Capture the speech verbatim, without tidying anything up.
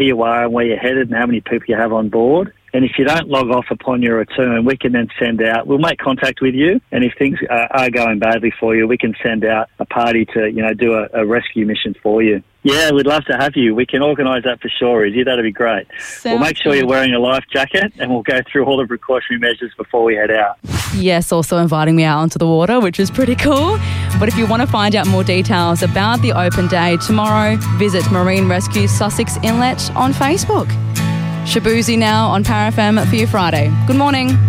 where you are and where you're headed and how many people you have on board. And if you don't log off upon your return, we can then send out, we'll make contact with you. And if things are, are going badly for you, we can send out a party to, you know, do a, a rescue mission for you. Yeah, we'd love to have you. We can organise that for sure, Izzy. That'd be great. Sounds we'll make sure good. you're wearing a life jacket and we'll go through all the precautionary measures before we head out. Yes, also inviting me out onto the water, which is pretty cool. But if you want to find out more details about the open day tomorrow, visit Marine Rescue Sussex Inlet on Facebook. Shabuzi now on Power F M for your Friday. Good morning.